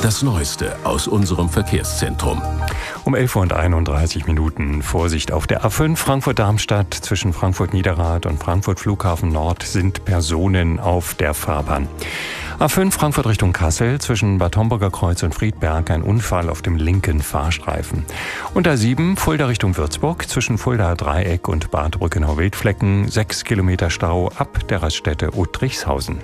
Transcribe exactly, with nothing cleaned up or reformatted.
Das Neueste aus unserem Verkehrszentrum. Um elf Uhr einunddreißig Minuten. Vorsicht auf der A fünf Frankfurt-Darmstadt. Zwischen Frankfurt-Niederrad und Frankfurt-Flughafen Nord sind Personen auf der Fahrbahn. A fünf Frankfurt Richtung Kassel. Zwischen Bad Homburger Kreuz und Friedberg ein Unfall auf dem linken Fahrstreifen. Und A sieben Fulda Richtung Würzburg. Zwischen Fuldaer Dreieck und Bad Brückenau-Wildflecken. Sechs Kilometer Stau ab der Raststätte Uttrichshausen.